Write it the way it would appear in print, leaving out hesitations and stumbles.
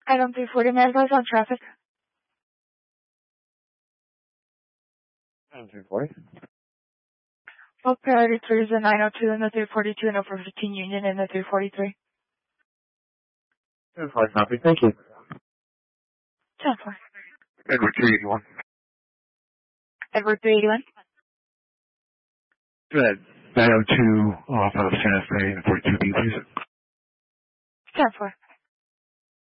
Item 340, may I advise on traffic? Item 340. Well, priority 3 is the 902 and the 342 and over 15 Union and the 343. 10-4, copy. Thank you. 10-4. Edward 381. Edward 381. Go ahead. 902 off of Santa Fe and 42B, please. 10-4.